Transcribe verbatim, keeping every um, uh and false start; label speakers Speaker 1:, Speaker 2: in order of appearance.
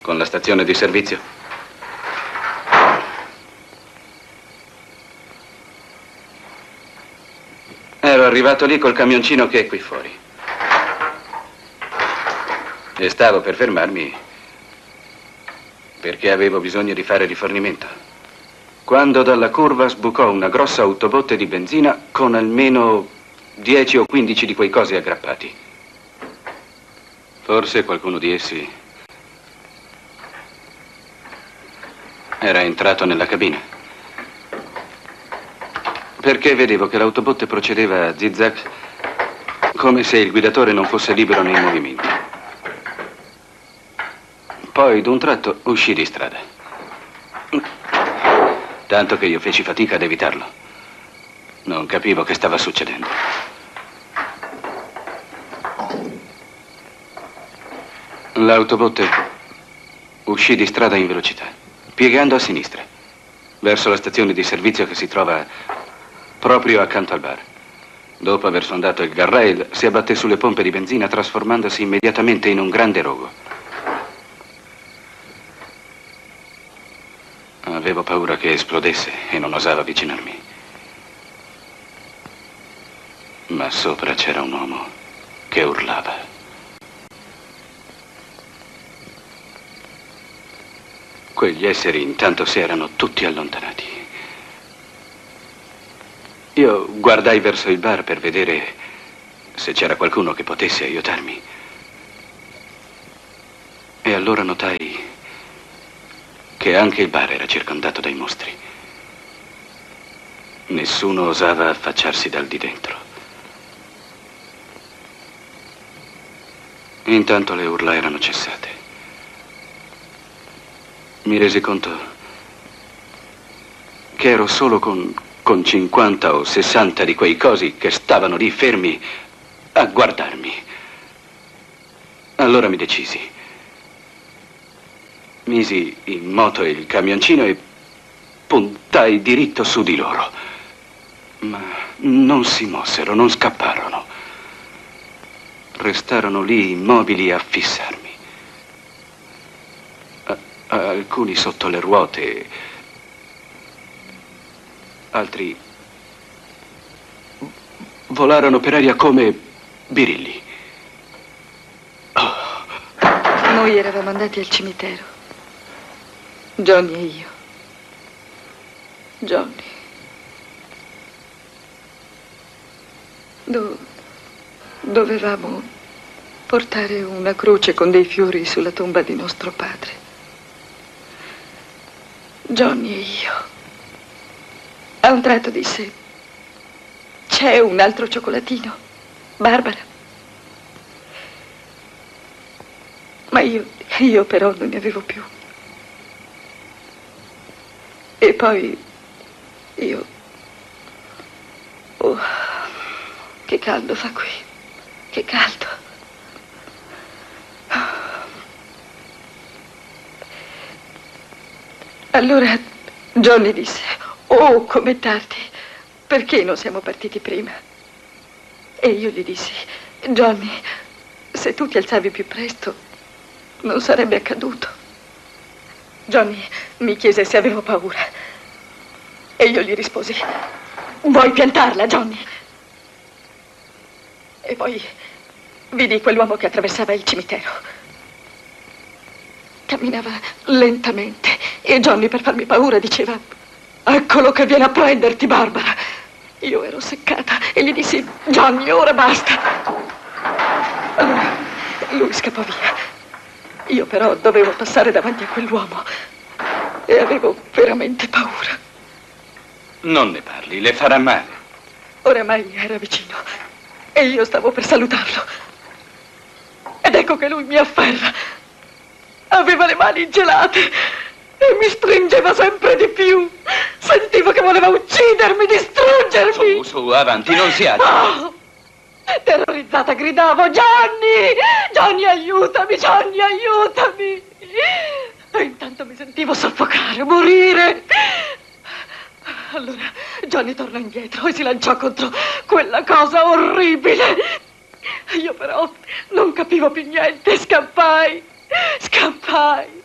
Speaker 1: Con la stazione di servizio? Ero arrivato lì col camioncino che è qui fuori. E stavo per fermarmi perché avevo bisogno di fare rifornimento. Quando dalla curva sbucò una grossa autobotte di benzina con almeno dieci o quindici di quei cosi aggrappati. Forse qualcuno di essi era entrato nella cabina. Perché vedevo che l'autobotte procedeva a zig-zag come se il guidatore non fosse libero nei movimenti. Poi, d'un tratto, uscì di strada. Tanto che io feci fatica ad evitarlo. Non capivo che stava succedendo. L'autobotte uscì di strada in velocità, piegando a sinistra, verso la stazione di servizio che si trova proprio accanto al bar. Dopo aver sondato il guardrail, si abbatté sulle pompe di benzina, trasformandosi immediatamente in un grande rogo. Avevo paura che esplodesse e non osavo avvicinarmi. Ma sopra c'era un uomo che urlava. Quegli esseri intanto si erano tutti allontanati. Io guardai verso il bar per vedere se c'era qualcuno che potesse aiutarmi. E allora notai che anche il bar era circondato dai mostri. Nessuno osava affacciarsi dal di dentro. Intanto le urla erano cessate. Mi resi conto che ero solo con, con cinquanta o sessanta di quei cosi che stavano lì fermi a guardarmi. Allora mi decisi. Misi in moto il camioncino e puntai diritto su di loro. Ma non si mossero, non scapparono. Restarono lì immobili a fissarmi. A- alcuni sotto le ruote, altri volarono per aria come birilli.
Speaker 2: Oh. Noi eravamo andati al cimitero. Johnny e io. Johnny. Do- dovevamo portare una croce con dei fiori sulla tomba di nostro padre. Johnny e io. A un tratto disse: c'è un altro cioccolatino, Barbara. Ma io, io però non ne avevo più. E poi io... Oh, che caldo fa qui, che caldo. Allora Johnny disse: oh, com'è tardi, perché non siamo partiti prima? E io gli dissi: Johnny, se tu ti alzavi più presto non sarebbe accaduto. Johnny mi chiese se avevo paura e io gli risposi: vuoi piantarla, Johnny? E poi vidi quell'uomo che attraversava il cimitero. Camminava lentamente e Johnny, per farmi paura, diceva: eccolo che viene a prenderti, Barbara. Io ero seccata e gli dissi: Johnny, ora basta. Allora lui scappò via. Io però dovevo passare davanti a quell'uomo e avevo veramente paura.
Speaker 1: Non ne parli, le farà male.
Speaker 2: Oramai era vicino e io stavo per salutarlo. Ed ecco che lui mi afferra. Aveva le mani gelate e mi stringeva sempre di più. Sentivo che voleva uccidermi, distruggermi.
Speaker 1: Su, su, avanti, non si agiti.
Speaker 2: Oh! Terrorizzata gridavo: Johnny! Johnny, aiutami! Johnny, aiutami! E intanto mi sentivo soffocare, morire. Allora Johnny tornò indietro e si lanciò contro quella cosa orribile. Io però non capivo più niente, scappai, scappai.